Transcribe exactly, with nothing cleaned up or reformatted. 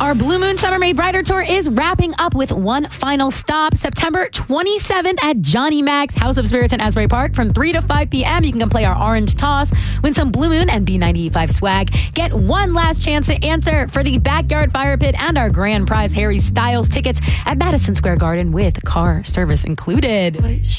Our Blue Moon Summer Made Brighter Tour is wrapping up with one final stop, September twenty-seventh at Johnny Mac's House of Spirits in Asbury Park from three to five p.m. You can come play our Orange Toss, win some Blue Moon and B ninety-five swag, get one last chance to answer for the Backyard Fire Pit and our grand prize Harry Styles tickets at Madison Square Garden with car service included.